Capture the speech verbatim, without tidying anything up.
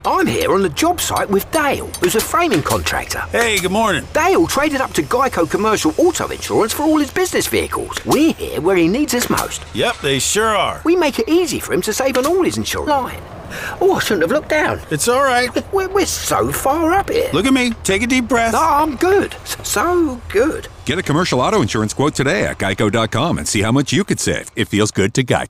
I'm here on the job site with Dale, who's a framing contractor. Hey, good morning. Dale traded up to Geico Commercial Auto Insurance for all his business vehicles. We're here where he needs us most. Yep, they sure are. We make it easy for him to save on all his insurance. Line. Oh, I shouldn't have looked down. It's all right. We're, we're so far up here. Look at me. Take a deep breath. No, I'm good. So good. Get a commercial auto insurance quote today at geico dot com and see how much you could save. It feels good to Geico.